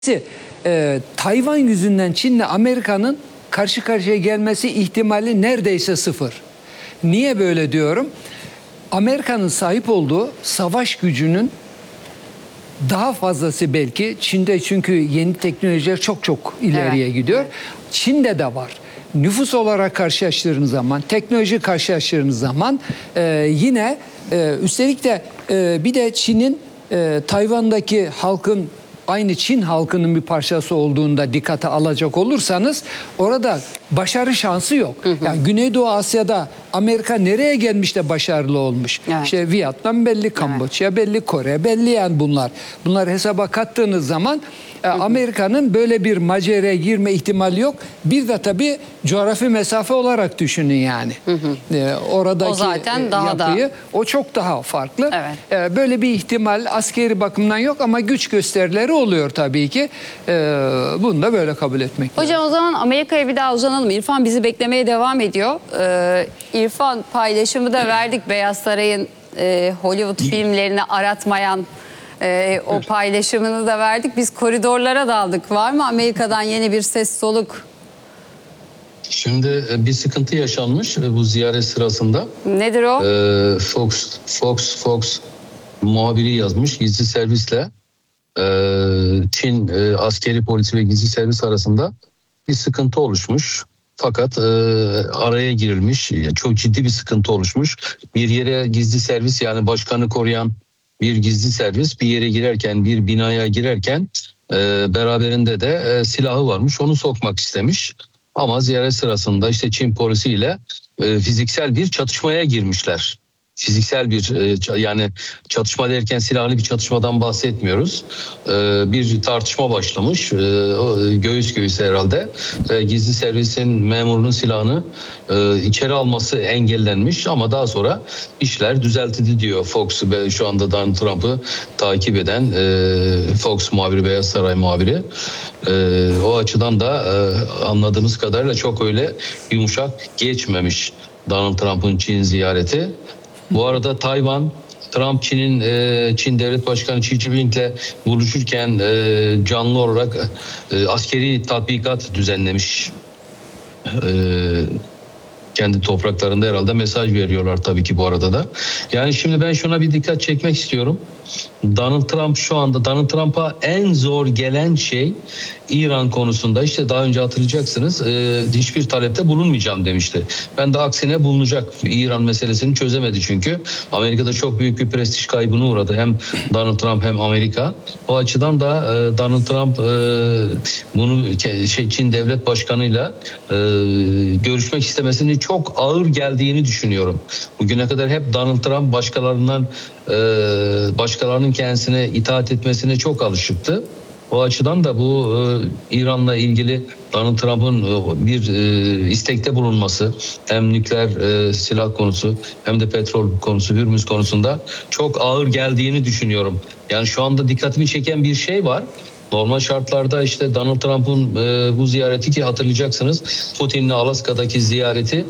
Tayvan yüzünden Çin'le Amerika'nın karşı karşıya gelmesi ihtimali neredeyse sıfır. Niye böyle diyorum? Amerika'nın sahip olduğu savaş gücünün daha fazlası belki Çin'de, çünkü yeni teknolojiler çok ileriye gidiyor. Çin'de de var. Nüfus olarak karşılaştırdığınız zaman, teknoloji karşılaştırdığınız zaman yine üstelik de bir de Çin'in Tayvan'daki halkın aynı Çin halkının bir parçası olduğunda dikkate alacak olursanız orada başarı şansı yok. Yani Güneydoğu Asya'da Amerika nereye gelmiş de başarılı olmuş? Evet. İşte Vietnam belli, Kamboçya belli, Kore belli, yani bunlar. Bunları hesaba kattığınız zaman Amerika'nın böyle bir maceraya girme ihtimali yok. Bir de tabii coğrafi mesafe olarak düşünün yani. Oradaki o zaten daha yapıyı, o çok daha farklı. Evet. Böyle bir ihtimal askeri bakımdan yok ama güç gösterileri oluyor tabii ki. Bunu da böyle kabul etmek lazım. Hocam o zaman Amerika'ya bir daha uzanalım. İrfan bizi beklemeye devam ediyor. İrfan, paylaşımı da verdik. Beyaz Saray'ın Hollywood filmlerini aratmayan o paylaşımını da verdik. Biz koridorlara daldık. Var mı Amerika'dan yeni bir ses soluk? Şimdi bir sıkıntı yaşanmış bu ziyaret sırasında. Nedir o? Fox muhabiri yazmış, gizli servisle Çin askeri polisi ve gizli servis arasında bir sıkıntı oluşmuş. Fakat araya girilmiş, çok ciddi bir sıkıntı oluşmuş. Bir yere gizli servis, yani başkanı koruyan bir gizli servis bir yere girerken, bir binaya girerken beraberinde de silahı varmış. Onu sokmak istemiş. Ama ziyaret sırasında işte Çin polisiyle fiziksel bir çatışmaya girmişler. Fiziksel bir yani çatışma derken silahlı bir çatışmadan bahsetmiyoruz. Bir tartışma başlamış. Göğüs göğüse herhalde. Gizli servisin memurunun silahını içeri alması engellenmiş ama daha sonra işler düzeltildi diyor Fox. Şu anda Donald Trump'ı takip eden Fox muhabiri, Beyaz Saray muhabiri. O açıdan da anladığımız kadarıyla çok öyle yumuşak geçmemiş Donald Trump'ın Çin ziyareti. Bu arada Tayvan, Trump Çin Devlet Başkanı Xi Jinping'le buluşurken canlı olarak askeri tatbikat düzenlemiş. Kendi topraklarında herhalde mesaj veriyorlar tabii ki bu arada da. Yani şimdi ben şuna bir dikkat çekmek istiyorum. Donald Trump'a en zor gelen şey İran konusunda, işte daha önce hatırlayacaksınız, hiçbir talepte bulunmayacağım demişti. Ben de aksine bulunacak. İran meselesini çözemedi çünkü. Amerika'da çok büyük bir prestij kaybına uğradı. Hem Donald Trump hem Amerika. O açıdan da Donald Trump bunu Çin Devlet Başkanı'yla görüşmek istemesinin çok ağır geldiğini düşünüyorum. Bugüne kadar hep Donald Trump başkalarının kendisine itaat etmesine çok alışıktı. O açıdan da bu İran'la ilgili Donald Trump'ın bir istekte bulunması, hem nükleer silah konusu hem de petrol konusu, Hürmüz konusunda çok ağır geldiğini düşünüyorum. Yani şu anda dikkatimi çeken bir şey var. Normal şartlarda işte Donald Trump'ın bu ziyareti, ki hatırlayacaksınız Putin'le Alaska'daki ziyareti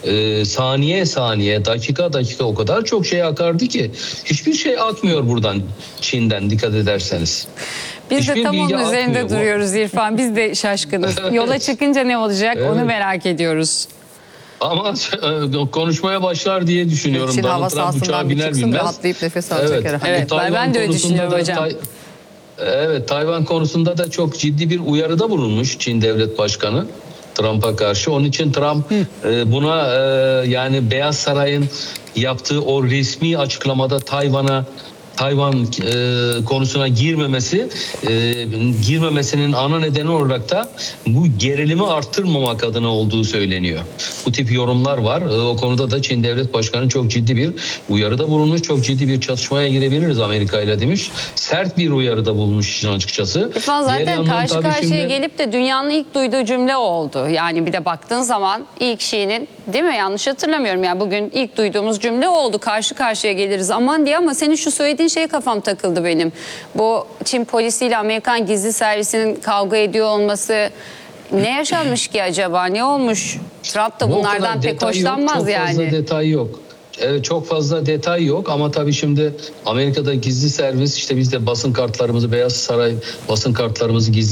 saniye, dakika o kadar çok şey akardı ki hiçbir şey akmıyor buradan, Çin'den, dikkat ederseniz. Biz de tam onun üzerinde duruyoruz İrfan. Biz de şaşkınız. Yola çıkınca ne olacak onu merak ediyoruz. Ama konuşmaya başlar diye düşünüyorum. Çin hava sahasından bir çıksın, rahatlayıp nefes alacak herhalde. Evet, ben de öyle düşünüyorum hocam. Evet, Tayvan konusunda da çok ciddi bir uyarıda bulunmuş Çin Devlet Başkanı Trump'a karşı. Onun için Trump buna yani Beyaz Saray'ın yaptığı o resmi açıklamada Tayvan konusuna girmemesinin ana nedeni olarak da bu gerilimi arttırmamak adına olduğu söyleniyor. Bu tip yorumlar var. O konuda da Çin Devlet Başkanı çok ciddi bir uyarıda bulunmuş. Çok ciddi bir çatışmaya girebiliriz Amerika ile demiş. Sert bir uyarıda bulunmuş işin açıkçası. Zaten karşı karşıya gelip de dünyanın ilk duyduğu cümle oldu. Yani bir de baktığın zaman ilk Xi'nin, değil mi? Yanlış hatırlamıyorum. Yani bugün ilk duyduğumuz cümle oldu. Karşı karşıya geliriz aman diye, ama senin şu söylediğin şey kafam takıldı benim. Bu Çin polisiyle Amerikan gizli servisinin kavga ediyor olması, ne yaşanmış ki acaba? Ne olmuş? Trump da bunlardan pek hoşlanmaz yani. Çok fazla detay yok. Evet, çok fazla detay yok ama tabii şimdi Amerika'da gizli servis, işte biz de basın kartlarımızı, Beyaz Saray basın kartlarımızı gizli